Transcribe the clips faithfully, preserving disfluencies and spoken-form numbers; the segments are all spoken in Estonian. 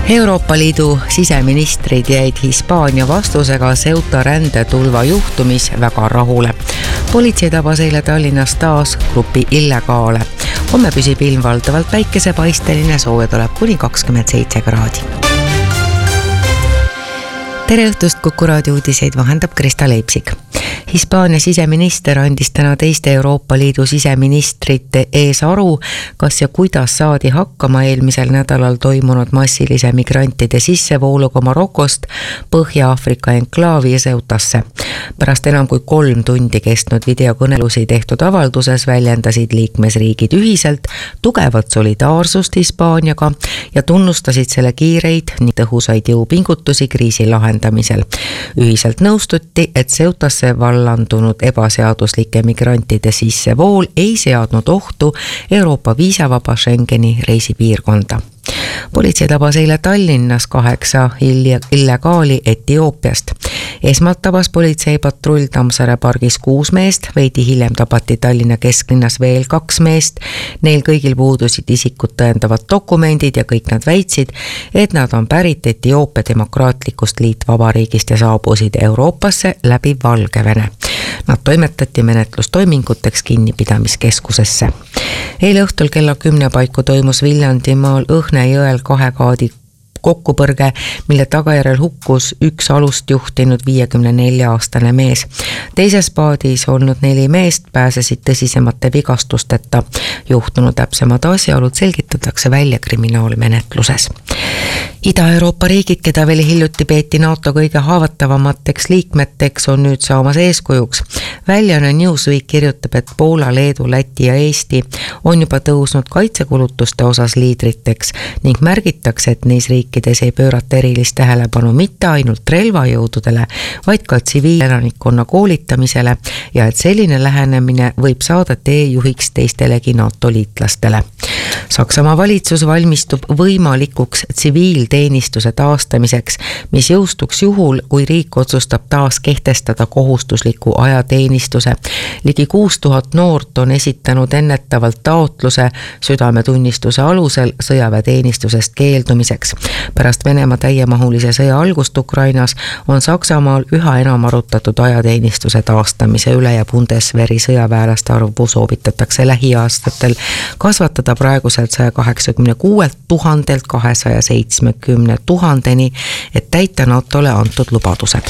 Euroopa Liidu siseministrid jäid Hispaania vastusega Ceuta rändetulva juhtumis väga rahule. Politsei tabas eile Tallinnas taas grupi illegaale. Homme püsib ilm valdavalt päikesepaisteline, sooja tuleb kuni kakskümmend seitse kraadi. Tere õhtust, Kuku raadio uudiseid vahendab Krista Leipsik. Hispaania siseminister andis täna teiste Euroopa Liidu siseministrite ees aru, kas ja kuidas saadi hakkama eelmisel nädalal toimunud massilise migrantide sissevooluga Marokost Põhja-Aafrika enklaavi Ceutasse. Pärast enam kui kolm tundi kestnud videokõnelusi tehtud avalduses väljendasid liikmesriigid ühiselt tugevat solidaarsust Hispaaniaga ja tunnustasid selle kiireid nii tõhusaid jõupingutusi kriisi lahendamisel. Ühiselt nõustuti, et Ceutasse vallandunud ebaseaduslike migrantide sissevool ei seadnud ohtu Euroopa viisavaba Schengeni reisipiirkonda. Politsei tabas eile Tallinnas kaheksa illegaali Etioopiast. Esmalt tabas politseipatrull Tammsaare pargis kuus meest, veidi hiljem tabati Tallinna kesklinnas veel kaks meest. Neil kõigil puudusid isikut tõendavad dokumendid ja kõik nad väitsid, et nad on pärit Etioopia demokraatlikust liitvabariigist ja saabusid Euroopasse läbi Valgevene. Nad toimetati menetlustoiminguteks kinnipidamiskeskusesse. Eile õhtul kella kümne paiku toimus Viljandimaal Õhne jõel kahe kaadi kokkupõrge, mille tagajärjel hukkus üks alust juhtinud viiekümne nelja aastane mees. Teises paadis olnud neli meest pääsesid tõsisemate vigastusteta. Juhtunu täpsemad asjaolud selgitatakse välja kriminaalmenetluses. Ida-Euroopa riigid, keda veel hiljuti peeti NATO kõige haavatavamateks liikmeteks, on nüüd saamas eeskujuks. Väljaanne Newsweek kirjutab, et Poola, Leedu, Läti ja Eesti on juba tõusnud kaitsekulutuste osas liidriteks ning märgitakse, et neis riikides ei pöörata erilist tähelepanu mitte ainult relvajõududele, vaid ka tsiviilelanikkonna koolitamisele ja et selline lähenemine võib saada teejuhiks teistelegi NATO liitlastele. Saksamaa valitsus valmistub võimalikuks tsiviilteenistuse taastamiseks, mis jõustuks juhul, kui riik otsustab taas kehtestada kohustusliku ajateenistuse. Ligi kuus tuhat noort on esitanud ennetavalt taotluse südametunnistuse alusel sõjaväeteenistusest keeldumiseks. Pärast Venemaa täiemahulise sõja algust Ukrainas on Saksamaal üha enam arutatud ajateenistuse taastamise üle ja Bundeswehri sõjaväelaste arvu soovitatakse lähiaastatel kasvatada praegusel saja kaheksakümne kuue tuhandelt kahesaja seitsmekümne tuhandeni, et täita NATOle antud lubadused.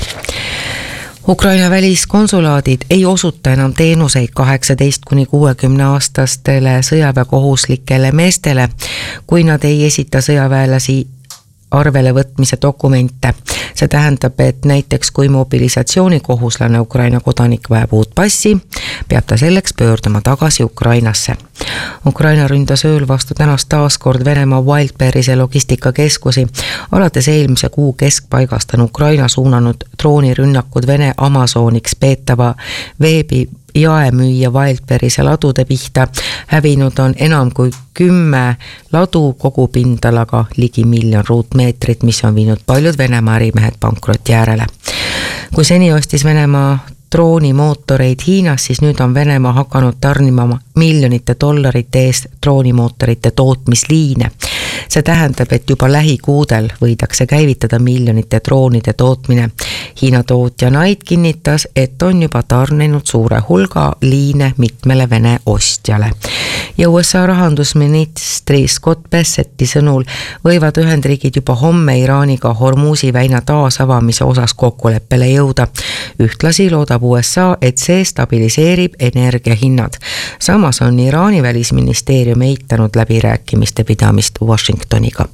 Ukraina väliskonsulaadid ei osuta enam teenuseid kaheksateist kuni kuuekümne aastastele sõjaväekohuslikele meestele, kui nad ei esita sõjaväelasi arvele võtmise dokumente. See tähendab, et näiteks kui mobilisatsioonikohuslane Ukraina kodanik vajab uut passi, peab ta selleks pöörduma tagasi Ukrainasse. Ukraina ründas ööl vastu tänast taaskord Venemaa Wildberry'se logistikakeskusi. Alates eelmise kuu keskpaigast on Ukraina suunanud droonirünnakud Vene Amazoniks peetava veebi jaemüüja Wildberry'se ladude pihta. Hävinud on enam kui kümme ladu kogupindalaga ligi miljon ruutmeetrit, mis on viinud paljud Venemaa ärimehed pankroti äärele. Kui seni ostis Venemaa droonimootoreid Hiinas, siis nüüd on Venemaa hakanud tarnima miljonite dollarite eest droonimootorite tootmisliine. See tähendab, et juba lähikuudel võidakse käivitada miljonite droonide tootmine. Hiina tootja Knight kinnitas, et on juba tarninud suure hulga liine mitmele Vene ostjale. Ja U S A rahandusministri Scott Bessetti sõnul võivad Ühendriigid juba homme Iraaniga Hormuzi väina taasavamise osas kokkuleppele jõuda. Ühtlasi loodab U S A, et see stabiliseerib energiahinnad. Samas on Iraani välisministeerium eitanud läbirääkimiste pidamist Washingtoniga.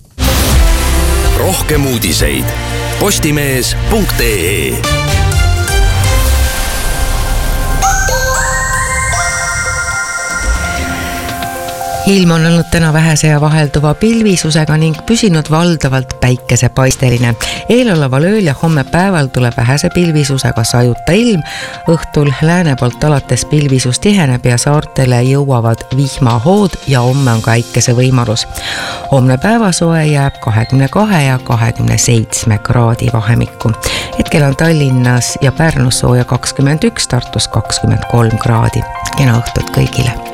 Rohkem uudiseid postimees punkt ee. Ilm on olnud täna vähese ja vahelduva pilvisusega ning püsinud valdavalt päikesepaisteline. Eeloleval ööl ja homme päeval tuleb vähese pilvisusega sajuta ilm. Õhtul lääne poolt alates pilvisus tiheneb ja saartele jõuavad vihmahood ja homme on ka äikese võimalus. Homne päevasoe jääb kahekümne kahe ja kahekümne seitsme kraadi vahemikku. Hetkel on Tallinnas ja Pärnus sooja kakskümmend üks, Tartus kakskümmend kolm kraadi. Kena õhtut kõigile!